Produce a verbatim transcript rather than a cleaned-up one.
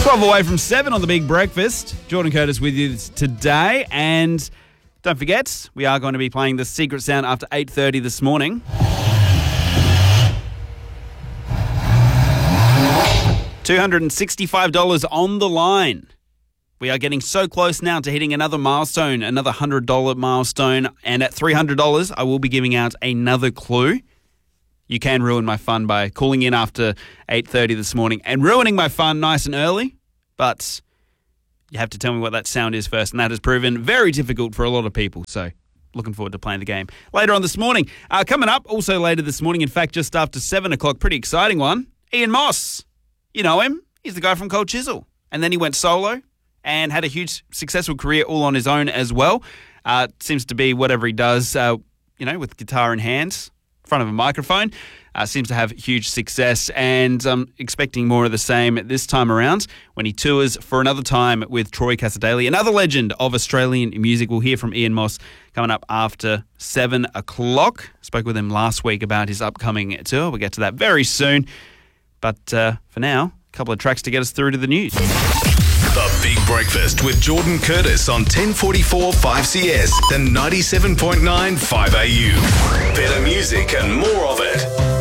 twelve away from seven on the Big Breakfast. Jordan Curtis with you today. And don't forget, we are going to be playing the Secret Sound after eight thirty this morning. two hundred sixty-five dollars on the line. We are getting so close now to hitting another milestone, another one hundred dollars milestone. And at three hundred dollars, I will be giving out another clue. You can ruin my fun by calling in after eight thirty this morning and ruining my fun nice and early. But you have to tell me what that sound is first, and that has proven very difficult for a lot of people. So looking forward to playing the game later on this morning. Uh, coming up, also later this morning, in fact, just after seven o'clock, pretty exciting one, Ian Moss. You know him. He's the guy from Cold Chisel. And then he went solo and had a huge successful career all on his own as well. Uh, seems to be whatever he does, uh, you know, with guitar in hand, in front of a microphone. Uh, seems to have huge success, and I'm um, expecting more of the same this time around when he tours for another time with Troy Casadei, another legend of Australian music. We'll hear from Ian Moss coming up after seven o'clock. Spoke with him last week about his upcoming tour. We'll get to that very soon. But uh, for now, a couple of tracks to get us through to the news. The Big Breakfast with Jordan Curtis on ten forty-four five C S and ninety-seven point nine five A U. Better music and more of it.